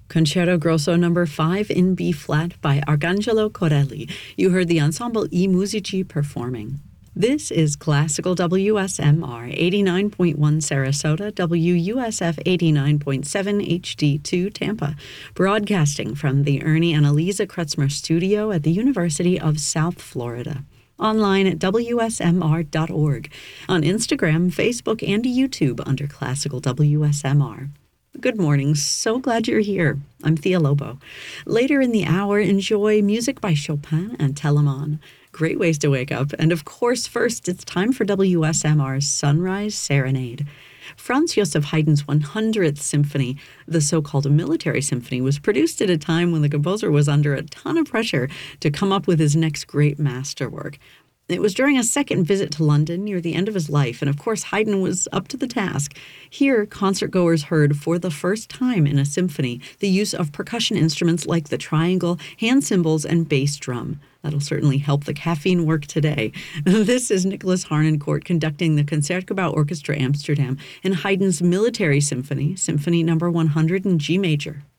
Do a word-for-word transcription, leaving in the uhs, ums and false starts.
Concerto Grosso number five in B-flat by Arcangelo Corelli. You heard the Ensemble I Musici performing. This is Classical W S M R eighty-nine point one Sarasota, W U S F eighty-nine point seven H D two Tampa, broadcasting from the Ernie and Eliza Kretzmer Studio at the University of South Florida. Online at W S M R dot org, on Instagram, Facebook, and YouTube under Classical W S M R. Good morning. So glad you're here. I'm Thea Lobo. Later in the hour, enjoy music by Chopin and Telemann. Great ways to wake up. And of course, first, it's time for W S M R's Sunrise Serenade. Franz Joseph Haydn's one hundredth Symphony, the so-called Military Symphony, was produced at a time when the composer was under a ton of pressure to come up with his next great masterwork. It was during a second visit to London near the end of his life, and of course Haydn was up to the task. Here, concertgoers heard for the first time in a symphony the use of percussion instruments like the triangle, hand cymbals, and bass drum. That'll certainly help the caffeine work today. This is Nicholas Harnoncourt conducting the Concertgebouw Orchestra Amsterdam in Haydn's Military Symphony, Symphony number one hundred in G major.